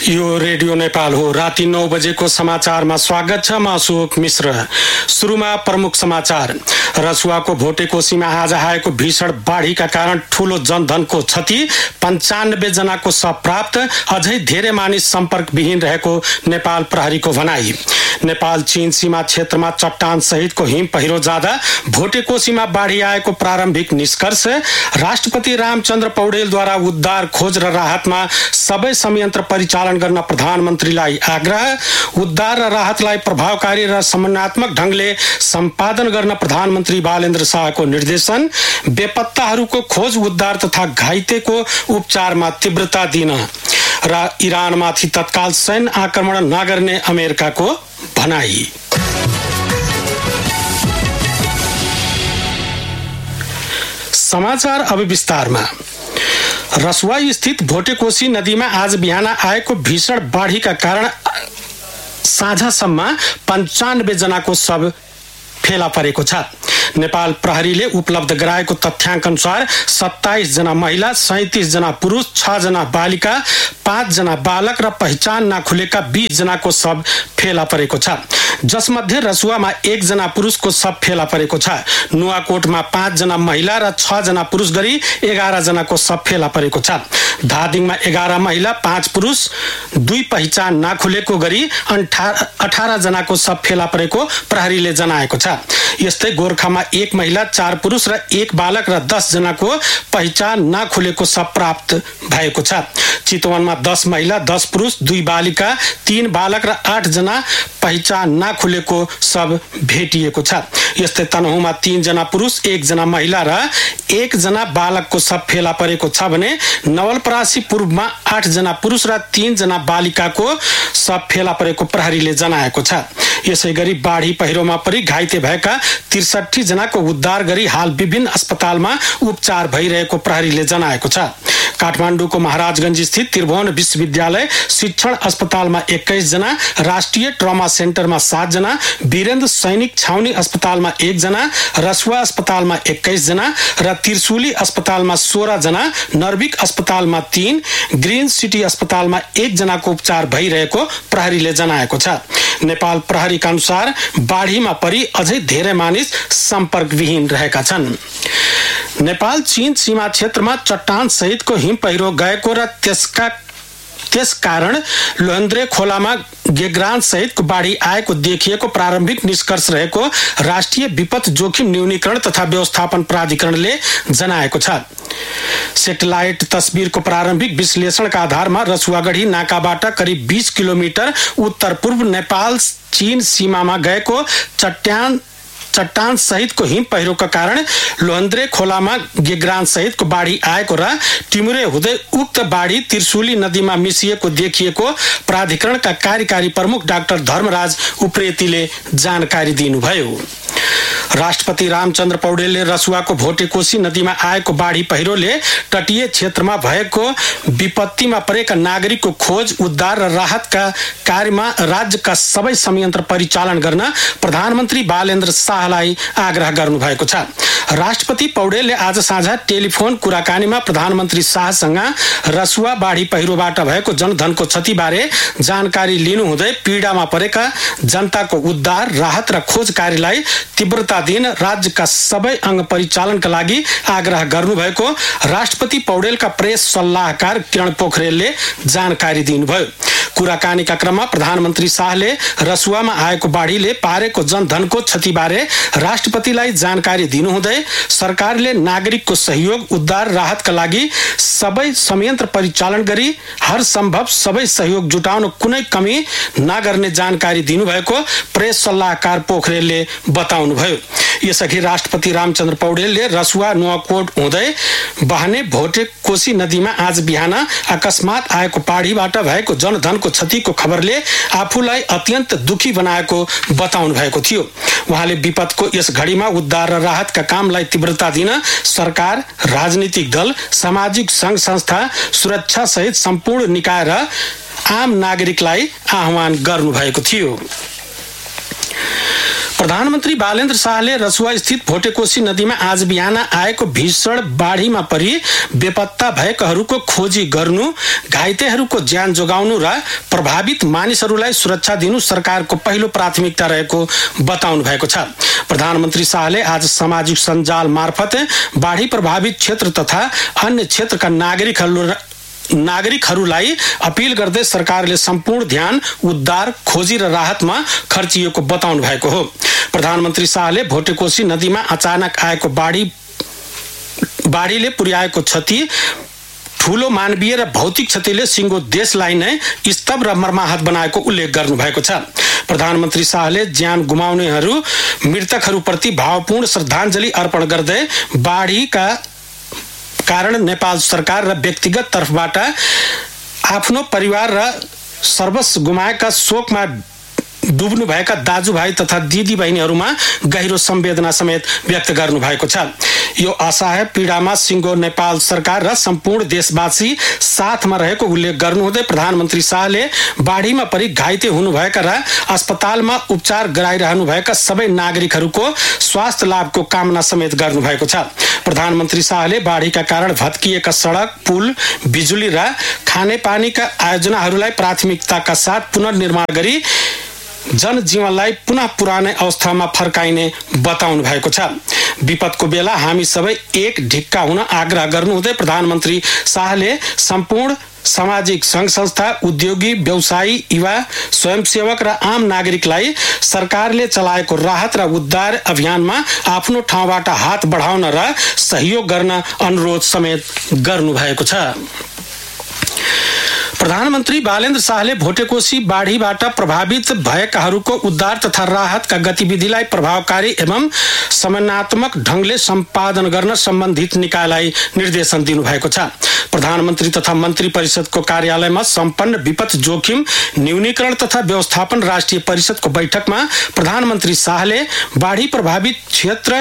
यो रेडियो नेपाल हो। राति 9 बजेको समाचारमा स्वागत छ। म अशोक मिश्र। सुरुमा प्रमुख समाचार। रसुवाको भोटेकोसीमा आज आएको भीषण बाढीका कारण ठूलो जनधनको क्षति, 95 जनाको शव प्राप्त, अझै धेरै मानिस सम्पर्कविहीन रहेको नेपाल प्रहरीको भनाई। नेपाल चीन सीमा क्षेत्रमा चट्टान सहितको हिम पहिरो जाँदा भोटेकोसीमा बाढी आएको प्रारम्भिक निष्कर्ष। राष्ट्रपति रामचन्द्र पौडेलद्वारा उद्धार खोज र राहतमा सबै संयन्त्र परिचालन गर्न प्रधानमन्त्रीलाई आग्रह। उद्धार र राहतलाई प्रभावकारी र समन्वयात्मक ढंगले सम्पादन गर्न प्रधानमन्त्री बालेन्द्र शाहको निर्देशन। बेपत्ताहरूको खोज, उद्धार तथा घाइतेको उपचारमा तीव्रता दिन र इरानमाथि तत्काल सैन्य आक्रमण नगर्ने अमेरिकाको भनाई। समाचार अब विस्तारमा। रसुवा स्थित भोटेकोसी नदीमा आज बिहान आएको भीषण बाढीका कारण साँझसम्म 95 जनाको शव फेला परेको छ। नेपाल प्रहरीले उपलब्ध गराएको तथ्याङ्क अनुसार 27 जना महिला, 37 जना पुरुष, 6 जना बालिका, 5 जना बालक र पहिचान नखुलेका 20 जनाको शव फेला परेको छ, जसमध्ये रसुवामा 1 जना पुरुषको शव फेला परेको छ। नुवाकोटमा 5 जना महिला र 6 जना पुरुष गरी 11 जनाको शव फेला परेको छ। धादिङमा 11 महिला, 5 पुरुष, 2 पहिचान नखुलेको गरी 18 जनाको शव फेला परेको प्रहरीले जनाएको छ। यस्तै गोर्खामा 1 महिला, 4 पुरुष र 1 बालक र 10 जनाको पहिचान नखुलेको शव प्राप्त भएको छ। चितवनमा 10 महिला, 10 पुरुष, 2 बालिका, 3 बालक र 8 जना पहिचान नखुलेको शव भेटिएको छ। यस्तै तनहुँमा 3 जना पुरुष, 1 जना महिला र 1 जना बालकको शव फेला परेको छ भने नवलपरासी पूर्वमा 8 जना पुरुष र 3 जना बालिकाको शव फेला परेको प्रहरीले जनाएको छ। यसैगरी बाढी पहिरोमा परि घाइते भएका 63 जनाको उद्धार गरी हाल विभिन्न अस्पतालमा उपचार भइरहेको प्रहरीले जनाएको छ। काठमाडौँको महाराजगंज स्थित त्रिभुवन विश्वविद्यालय शिक्षण अस्पतालमा 21 जना, राष्ट्रिय ट्रमा सेन्टरमा 7 जना, वीरेन्द्र सैनिक छाउनी अस्पतालमा 1 जना, रसुवा अस्पतालमा 21 जना र त्रिशुली अस्पतालमा 16 जना, नर्विक अस्पतालमा 3, ग्रीन सिटी अस्पतालमा 1 जनाको उपचार भइरहेको प्रहरीले जनाएको छ। नेपाल प्रहरीका अनुसार बाढीमा परि अझै धेरै मानिस सम्पर्कविहीन रहेका छन्। नेपाल चीन सीमा क्षेत्रमा चट्टान सहितको हिम पहिरो गएको र त्यस कारण लोहेन्द्रे खोलामा गेग्रान सहितको बाढी आएको देखिएको प्रारम्भिक निष्कर्ष रहेको राष्ट्रिय विपद जोखिम न्यूनीकरण तथा व्यवस्थापन प्राधिकरणले जनाएको छ। सेटेलाइट तस्बिरको प्रारम्भिक विश्लेषणका आधारमा रसुवागढी नाकाबाट करिब 20 किलोमिटर उत्तर पूर्व नेपाल चीन सीमामा गएको चट्टान सहितको हिम पहिरोका कारण लोहेन्द्रे खोलामा गेग्रान सहितको बाढी आएको र टिमुरे हुँदै उक्त बाढी त्रिशुली नदीमा मिसिएको देखिएको प्राधिकरणका कार्यकारी प्रमुख डाक्टर धर्मराज उप्रेतीले जानकारी दिनुभयो। राष्ट्रपति रामचन्द्र पौडेलले रसुवाको भोटेकोसी नदीमा आएको बाढी पहिरोले तटीय क्षेत्रमा भएको विपत्तिमा परेका नागरिकको खोज, उद्धार र राहतका कार्यमा राज्यका सबै संयन्त्र परिचालन गर्न प्रधानमन्त्री बालेन्द्र शाहलाई आग्रह गर्नुभएको छ। राष्ट्रपति पौडेलले आज साँझ टेलिफोन कुराकानीमा प्रधानमन्त्री शाहसँग रसुवा बाढी पहिरोबाट भएको जनधनको क्षतिबारे जानकारी लिनुहुँदै पीडामा परेका जनताको उद्धार, राहत र खोज कार्यलाई तीव्रता दिन राज्यका सबै अंग परिचालनका लागि आग्रह गर्नुभएको राष्ट्रपति पौडेलका प्रेस सल्लाहकार किरण पोखरेलले जानकारी दिनुभयो। कुराकानीका क्रममा प्रधानमन्त्री शाहले रसुवामा आएको बाढीले पारेको जनधनको क्षतिबारे राष्ट्रपतिलाई जानकारी दिनुहुँदै सरकारले नागरिकको सहयोग, उद्धार, राहतका लागि सबै संयन्त्र परिचालन गरी हर सम्भव सबै सहयोग जुटाउन कुनै कमी नगर्ने जानकारी दिनुभएको प्रेस सल्लाहकार पोखरेलले बताउनुभयो। यसअघि राष्ट्रपति रामचन्द्र पौडेलले रसुवा नुवाकोट हुँदै बहने भोटेकोसी नदीमा आज बिहान अकस्मात आएको बाढीबाट भएको जनधनको क्षतिको खबरले आफूलाई अत्यन्त दुखी बनाएको बताउनु भएको थियो। उहाँले विपदको यस घडीमा उद्धार र राहतका कामलाई तीव्रता दिन सरकार, राजनीतिक दल, सामाजिक संघ संस्था, सुरक्षा सहित सम्पूर्ण निकाय र आम नागरिकलाई आह्वान गर्नुभएको थियो। प्रधानमन्त्री बालेन्द्र शाहले रसुवा स्थित भोटेकोशी नदीमा आज बिहान आएको भीषण बाढीमा परि बेपत्ता भएकाहरूको खोजी गर्नु, घाइतेहरूको ज्यान जोगाउनु र प्रभावित मानिसहरूलाई सुरक्षा दिनु सरकारको पहिलो प्राथमिकता रहेको बताउनु भएको छ। प्रधानमन्त्री शाहले आज सामाजिक सञ्जाल मार्फत बाढी प्रभावित क्षेत्र तथा अन्य क्षेत्रका नागरिकहरूलाई अपील गर्दै सरकारले सम्पूर्ण ध्यान उद्धार, खोजी र राहतमा खर्चिएको बताउनु भएको हो। प्रधानमन्त्री शाहले भोटेकोशी नदीमा अचानक आएको बाढीले पुर्याएको क्षति, ठूलो मानवीय र भौतिक क्षतिले सिङ्गो देशलाई नै स्तब्ध र मर्माहत बनाएको उल्लेख गर्नुभएको छ। प्रधानमन्त्री शाहले ज्यान गुमाउनेहरू, मृतकहरूप्रति भावपूर्ण श्रद्धाञ्जली अर्पण गर्दै बाढीका कारण नेपाल सरकार र व्यक्तिगत तर्फबाट आफ्नो परिवार र सर्वस्व गुमाएका शोकमा डुब्नुभएका दाजुभाइ तथा दिदी बहिनीहरूमा गहिरो संवेदना समेत व्यक्त गर्नु भएको छ। यो असहाय पीडामा सिङ्गो नेपाल सरकार र सम्पूर्ण देशवासी साथमा रहेको उल्लेख गर्नुहुँदै प्रधानमन्त्री शाहले बाढीमा परि घाइते हुनुभएका र अस्पतालमा उपचार गराइरहनुभएका सबै नागरिकहरूको स्वास्थ्य लाभको कामना समेत गर्नुभएको छ। प्रधानमन्त्री शाहले बाढीका कारण भत्किएका सडक, पुल, बिजुली र खानेपानीका आयोजनाहरूलाई प्राथमिकताका साथ पुनर्निर्माण गरी जनजीवनलाई पुनः पुरानै अवस्थामा फर्काइने बताउनु भएको छ। विपदको बेला हामी सबै एक ढिक्का हुन आग्रह गर्नुहुँदै प्रधानमन्त्री शाहले सम्पूर्ण सामाजिक सङ्घ संस्था, उद्योगी, व्यवसायी, युवा, स्वयंसेवक र आम नागरिकलाई सरकारले चलाएको राहत र उद्धार अभियानमा आफ्नो ठाउँबाट हात बढाउन र सहयोग गर्न अनुरोध समेत गर्नुभएको छ। प्रधानमन्त्री बालेन्द्र शाहले भोटेकोशी बाढीबाट प्रभावित भएकाहरूको उद्धार तथा राहतका गतिविधिलाई प्रभावकारी एवं समन्वयात्मक ढंगले सम्पादन गर्न सम्बन्धित निकायलाई निर्देशन दिनुभएको छ। प्रधानमन्त्री तथा मन्त्री परिषदको कार्यालयमा सम्पन्न विपद जोखिम न्यूनीकरण तथा व्यवस्थापन राष्ट्रिय परिषदको बैठकमा प्रधानमन्त्री शाहले बाढी प्रभावित क्षेत्र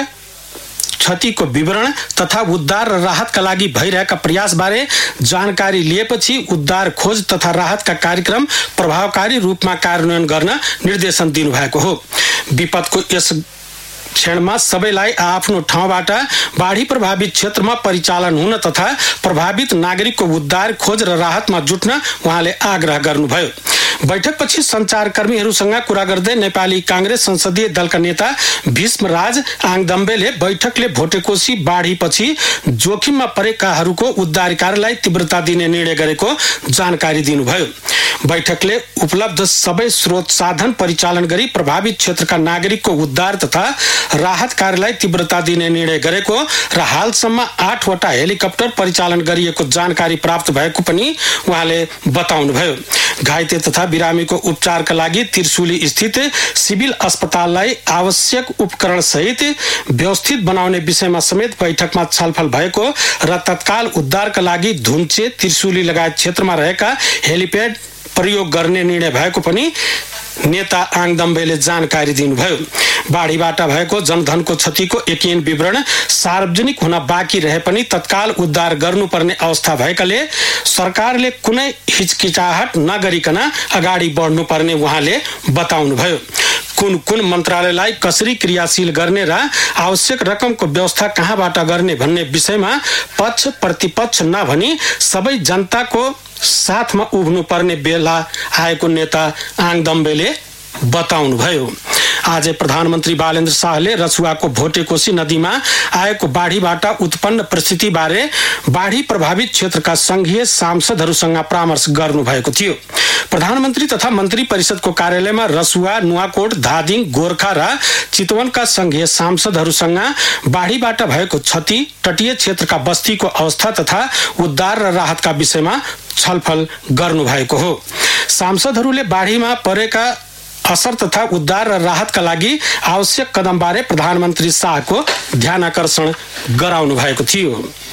क्षतिको विवरण तथा उद्धार र राहतका लागि भइरहेका प्रयासबारे जानकारी लिएपछि उद्धार, खोज तथा राहतका कार्यक्रम प्रभावकारी रूपमा कार्यान्वयन गर्न निर्देशन दिनुभएको हो। विपदको यस क्षणमा सबैलाई आफ्नो ठाउँबाट बाढी प्रभावित क्षेत्रमा परिचालन हुन तथा प्रभावित नागरिकको उद्धार, खोज र राहतमा जुट्न उहाँले आग्रह गर्नुभयो। बैठकपछि सञ्चारकर्मीहरूसँग कुरा गर्दै नेपाली कांग्रेस संसदीय दलका नेता भीष्मराज आङदम्बेले बैठकले भोटेकोशी बाढीपछि जोखिममा परेकाहरूको उद्धार कार्यलाई तीव्रता दिने निर्णय गरेको जानकारी दिनुभयो। बैठकले उपलब्ध सबै स्रोत साधन परिचालन गरी प्रभावित क्षेत्रका नागरिकको उद्धार तथा राहत कार्यलाई तीव्रता दिने निर्णय गरेको र हालसम्म 8 वटा हेलिकप्टर परिचालन गरिएको जानकारी प्राप्त भएको पनि उहाँले बताउनुभयो। घाइते तथा बिरामीको उपचारका लागि त्रिशुली स्थित सिभिल अस्पताललाई आवश्यक उपकरण सहित व्यवस्थित बनाउने विषयमा समेत बैठकमा छलफल भएको र तत्काल उद्धारका लागि धुन्चे, त्रिशुली लगायत क्षेत्रमा रहेका हेलिप्याड प्रयोग गर्ने निर्णय भएको पनि नेता आङदम्बेले जानकारी दिनुभयो। बाढीबाट भएको जनधनको क्षतिको एकीन विवरण सार्वजनिक हुन बाँकी रहे पनि तत्काल उद्धार गर्नुपर्ने अवस्था भएकाले सरकारले कुनै हिचकिचाहट नगरिकन अगाडि बढ्नुपर्ने उहाँले बताउनुभयो। कुन मन्त्रालयलाई कसरी क्रियाशील गर्ने र आवश्यक रकमको व्यवस्था कहाँबाट गर्ने भन्ने विषयमा पक्ष प्रतिपक्ष नभनी सबै जनताको साथमा उभिनुपर्ने बेला आएको नेता आङदम्बेले बताउनुभयो। आज प्रधानमन्त्री बालेन्द्र शाहले रसुवाको भोटेकोशी नदीमा आएको बाढीबाट उत्पन्न परिस्थितिबारे बाढी प्रभावित क्षेत्रका संघीय सांसदहरूसँग परामर्श गर्नुभएको थियो। प्रधानमन्त्री तथा मन्त्री परिषदको कार्यालयमा रसुवा, नुवाकोट, धादिङ, गोर्खा र चितवनका संघीय सांसदहरूसँग बाढीबाट भएको क्षति, तटीय क्षेत्रका बस्तीको अवस्था तथा उद्धार र राहतका विषयमा छलफल गर्नुभएको हो। सांसदहरूले बाढीमा परेका असर तथा उद्धार र राहतका लागि आवश्यक कदमबारे प्रधानमन्त्री शाहको ध्यानआकर्षण गराउनु भएको थियो।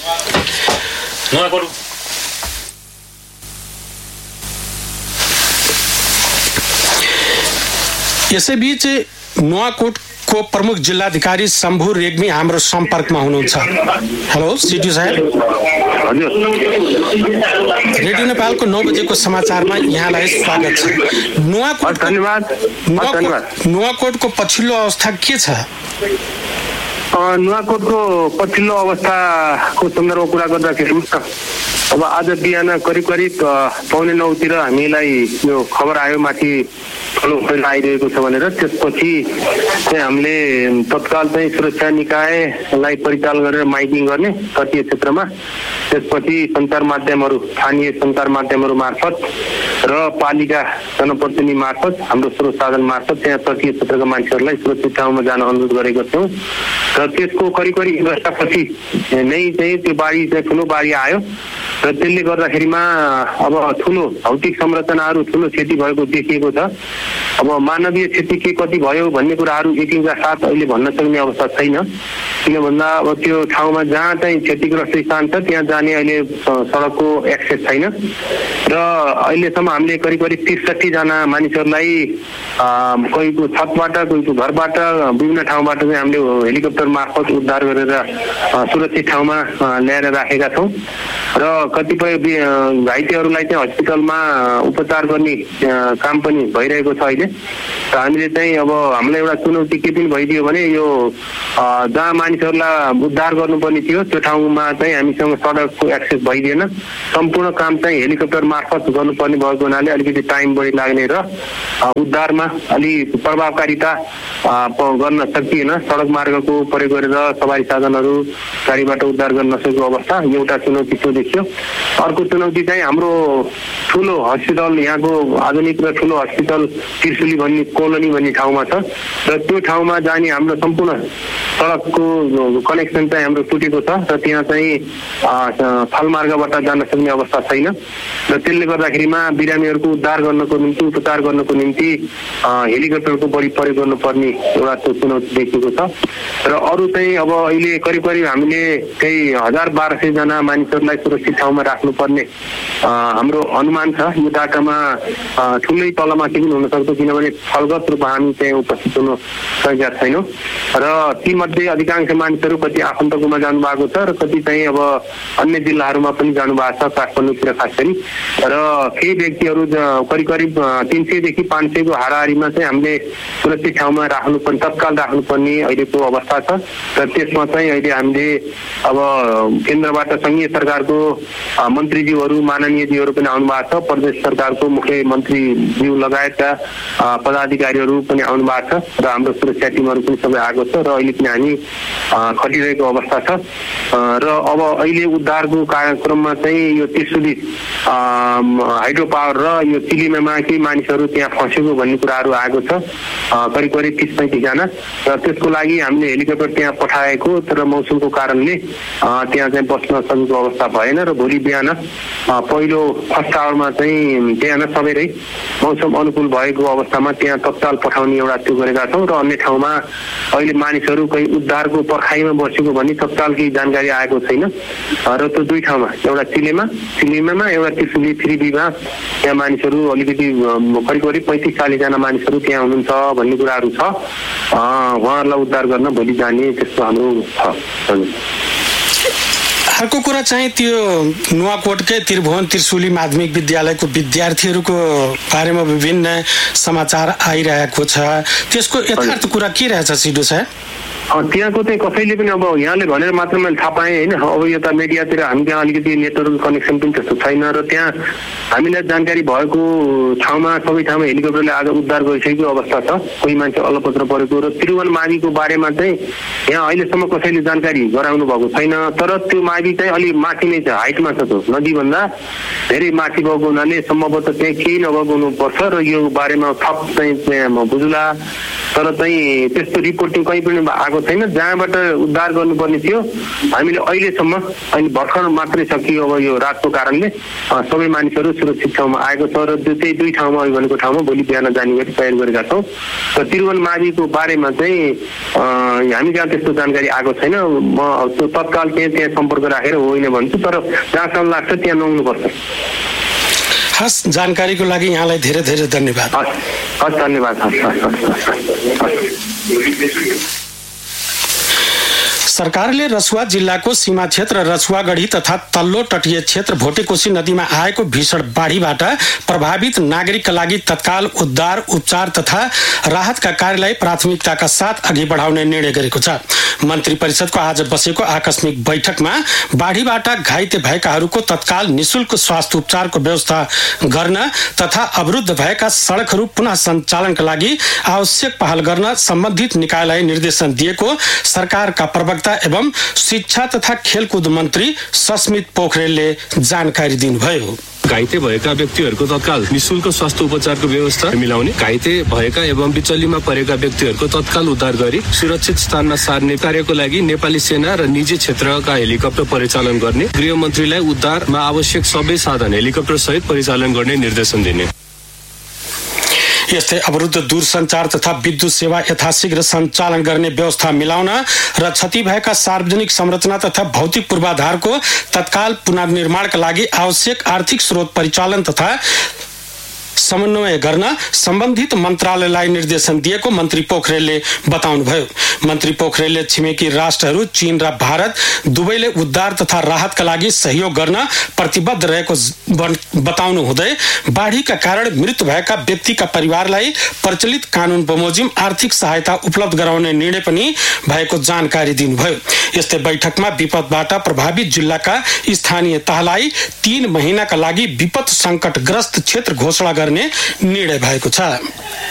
यसैबीच नुवाकोटको प्रमुख जिल्लाधिकारी शम्भु रेग्मी हाम्रो सम्पर्कमा हुनुहुन्छ। हेलो सिटी साहेब। हजुर रेडियो नेपालको 9 बजेको समाचारमा यहाँलाई स्वागत छ। नुवाकोटको पछिल्लो अवस्था के छ? नुवाकोटको पछिल्लो अवस्थाको सन्दर्भमा कुरा गर्दाखेरि अब आज बिहान करिब 8:45 हामीलाई यो खबर आयो माथि ठुलो पहिरो आइरहेको छ भनेर। त्यसपछि चाहिँ हामीले तत्काल चाहिँ सुरक्षा निकायलाई परिचालन गरेर माइकिङ गर्ने तटीय क्षेत्रमा, त्यसपछि सञ्चार माध्यमहरू स्थानीय सञ्चार माध्यमहरू मार्फत र पालिका जनप्रतिनिधि मार्फत हाम्रो स्रोत साधन मार्फत त्यहाँ तटीय क्षेत्रका मान्छेहरूलाई सुरक्षित ठाउँमा जान अनुरोध गरेको थियौँ। र त्यसको करिब 1 वर्षपछि नै चाहिँ त्यो बाढी चाहिँ ठुलो बाढी आयो र त्यसले गर्दाखेरिमा अब ठुलो भौतिक संरचनाहरू ठुलो क्षति भएको देखिएको छ। अब मानवीय क्षति के कति भयो भन्ने कुराहरू यकिनका साथ अहिले भन्न सक्ने अवस्था छैन, किन भन्दा अब त्यो ठाउँमा जहाँ चाहिँ क्षतिग्रस्त स्थान छ त्यहाँ जाने अहिले सडकको एक्सेस छैन र अहिलेसम्म हामीले करिब 63 जना मानिसहरूलाई कोहीको छतबाट कोहीको घरबाट विभिन्न ठाउँबाट चाहिँ हामीले हेलिकप्टर मार्फत उद्धार गरेर सुरक्षित ठाउँमा ल्याएर राखेका छौँ र कतिपय घाइतेहरूलाई चाहिँ हस्पिटलमा उपचार गर्ने काम पनि भइरहेको छ अहिले। र हामीले चाहिँ अब हामीलाई एउटा चुनौती के पनि भइदियो भने यो जहाँ मानिसहरूलाई उद्धार गर्नुपर्ने थियो त्यो ठाउँमा चाहिँ हामीसँग सडकको एक्सेस भइदिएन। सम्पूर्ण काम चाहिँ हेलिकप्टर मार्फत गर्नुपर्ने भएको हुनाले अलिकति टाइम बढी लाग्ने र उद्धारमा अलि प्रभावकारिता गर्न सकिएन। सडक मार्गको प्रयोग गरेर सवारी साधनहरू गाडीबाट उद्धार गर्न नसकेको अवस्था एउटा चुनौती त्यो देखियो। अर्को चुनौती चाहिँ हाम्रो ठुलो हस्पिटल, यहाँको आधुनिक र ठुलो हस्पिटल त्रिशुली भन्ने कोलोनी भन्ने ठाउँमा छ र त्यो ठाउँमा जाने हाम्रो सम्पूर्ण सडकको कनेक्सन चाहिँ हाम्रो टुटेको छ र त्यहाँ चाहिँ थलमार्गबाट जान सक्ने अवस्था छैन र त्यसले गर्दाखेरिमा बिरामीहरूको उद्धार गर्नको निम्ति उपचार गर्नको निम्ति हेलिकप्टरको बढी प्रयोग गर्नुपर्ने एउटा चुनौती देखिएको छ। र अरू चाहिँ अब अहिले करिब हामीले त्यही 1200 जना मानिसहरूलाई सुरक्षित ठाउँमा राख्नुपर्ने हाम्रो अनुमान छ। यो डाटामा ठुलै तलमाथि पनि हुन सक्छ, किनभने फलगत रूपमा हामी चाहिँ उपस्थित हुन सकेका छैनौँ र तीमध्ये अधिकांश मानिसहरू कति आफन्तकोमा जानु भएको छ र कति चाहिँ अब अन्य जिल्लाहरूमा पनि जानु भएको छ, काठमाडौँतिर खास गरी। र केही व्यक्तिहरू करिब 300 देखि 500 को हाराहारीमा चाहिँ हामीले सुरक्षित ठाउँमा राख्नुपर्ने तत्काल राख्नुपर्ने अहिलेको अवस्था छ। र त्यसमा चाहिँ अहिले हामीले अब केन्द्रबाट सङ्घीय सरकारको मन्त्रीज्यूहरू माननीयज्यूहरू पनि आउनु भएको छ, प्रदेश सरकारको मुख्यमन्त्रीज्यू लगायतका पदाधिकारीहरू पनि आउनु भएको छ र हाम्रो सुरक्षा टिमहरू पनि सबै आएको छ र अहिले पनि हामी खटिरहेको अवस्था छ। र अब अहिले उद्धारको कार्यक्रममा चाहिँ यो त्रिशुली हाइड्रो पावर र यो चिलिमामा केही मानिसहरू त्यहाँ फँसेको भन्ने कुराहरू आएको छ, करिब 30-35 जना। र त्यसको लागि हामीले हेलिकप्टर त्यहाँ पठाएको, तर मौसमको कारणले त्यहाँ चाहिँ बस्न सकेको अवस्था भएन र भोलि बिहान पहिलो फर्स्ट आवरमा चाहिँ बिहान सबैरै मौसम अनुकूल भएको अवस्थामा त्यहाँ तत्काल पठाउने एउटा त्यो गरेका छौँ। र अन्य ठाउँमा अहिले मानिसहरू कहीँ उद्धारको पर्खाइमा बसेको भन्ने तत्काल केही जानकारी आएको छैन र त्यो 2 ठाउँमा, एउटा चिलिमामा एउटा त्रिशुली 3B मा त्यहाँ मानिसहरू अलिकति करिब 35-40 जना मानिसहरू त्यहाँ हुनुहुन्छ भन्ने कुराहरू छ। उहाँहरूलाई उद्धार गर्न भोलि जाने त्यस्तो हाम्रो छ। अर्को कुरा चाहिँ त्यो नुवाकोटकै त्रिभुवन त्रिशुली माध्यमिक विद्यालयको विद्यार्थीहरूको बारेमा विभिन्न समाचार आइरहेको छ, त्यसको यथार्थ कुरा के रहेछ सिडो साहब? त्यहाँको चाहिँ कसैले पनि अब यहाँले भनेर मात्र मैले थाहा पाएँ होइन। अब यता मिडियातिर हामी त्यहाँ अलिकति नेटवर्क कनेक्सन पनि त्यस्तो छैन र त्यहाँ हामीलाई जानकारी भएको ठाउँमा सबै ठाउँमा हेलिकप्टरले आज उद्धार गरिसकेको अवस्था छ, कोही मान्छे अलपत्र परेको। र त्रिभुवन माविको बारेमा चाहिँ यहाँ अहिलेसम्म कसैले जानकारी गराउनु भएको छैन, तर त्यो मावि चाहिँ अलि माथि नै छ, हाइटमा छ, त्यो नदीभन्दा धेरै माथि भएको हुनाले सम्भवतः त्यहाँ केही नभएको हुनुपर्छ र यो बारेमा थप चाहिँ बुझुला, तर चाहिँ त्यस्तो रिपोर्टिङ कहीँ पनि आएको छैन। जहाँबाट उद्धार गर्नुपर्ने थियो हामीले अहिलेसम्म अहिले भर्खर मात्रै सकियो। अब यो रातको कारणले सबै मानिसहरू सुरक्षित ठाउँमा आएको छ र त्यही 2 ठाउँमा अघि भनेको ठाउँमा भोलि बिहान जाने गरी तयारी गरेका छौँ। र त्रिभुवन माविको बारेमा चाहिँ हामी जहाँ त्यस्तो जानकारी आएको छैन। म त्यो तत्काल त्यहाँ सम्पर्क राखेर होइन भन्छु, तर जहाँसम्म लाग्छ त्यहाँ नहुनुपर्छ। हस्, जानकारीको लागि यहाँलाई धेरै धेरै धन्यवाद। हस्, धन्यवाद। सरकारले रसुवा जिल्लाको सीमा क्षेत्र रसुवागढी तथा तल्लो तटीय क्षेत्र भोटेकोशी नदीमा आएको भीषण बाढीबाट प्रभावित नागरिकका लागि तत्काल उद्धार उपचार तथा राहतका कार्यलाई प्राथमिकताका साथ अघि बढाउने निर्णय गरेको छ। मन्त्री परिषदको आज बसेको आकस्मिक बैठकमा बाढीबाट घाइते भएकाहरूको तत्काल निशुल्क स्वास्थ्य उपचारको व्यवस्था गर्न तथा अवरुद्ध भएका सडकहरू पुनः सञ्चालनका लागि आवश्यक पहल गर्न सम्बन्धित निकायलाई निर्देशन दिएको सरकारका प्रवक्ता एवं शिक्षा तथा खेलकुद मन्त्री सस्मित पोखरेलले जानकारी दिनुभयो। घाइते भएका व्यक्तिहरूको तत्काल निशुल्क स्वास्थ्य उपचारको व्यवस्था मिलाउने, घाइते भएका एवं बिचल्लीमा परेका व्यक्तिहरूको तत्काल उद्धार गरी सुरक्षित स्थानमा सार्ने कार्यको लागि नेपाली सेना र निजी क्षेत्रका हेलिकप्टर परिचालन गर्ने, गृह मन्त्रीलाई उद्धारमा आवश्यक सबै साधन हेलिकप्टर सहित परिचालन गर्ने निर्देशन दिने। यस्तै अवरुद्ध दूरसञ्चार तथा विद्युत सेवा यथाशीघ्र सञ्चालन गर्ने व्यवस्था मिलाउन र क्षति भएका सार्वजनिक संरचना तथा भौतिक पूर्वाधारको तत्काल पुनर्निर्माणका लागि आवश्यक आर्थिक स्रोत परिचालन तथा समन्वय गर्न सम्बन्धित मन्त्रालयलाई निर्देशन दिएको मन्त्री पोखरेलले बताउनुभयो। मन्त्री पोखरेलले छिमेकी राष्ट्रहरू चीन र भारत दुवैले उद्धार तथा राहतका लागि सहयोग गर्न प्रतिबद्ध रहेको बताउनु हुँदै बाढीका कारण मृत्यु भएका व्यक्तिका परिवारलाई प्रचलित कानून बमोजिम आर्थिक सहायता उपलब्ध गराउने निर्णय पनि भएको जानकारी दिनुभयो। यस्तै बैठकमा विपदबाट प्रभावित जिल्लाका स्थानीय तहलाई 3 महिनाका लागि विपद संकटग्रस्त क्षेत्र घोषणा गर्ने निर्णय भएको छ।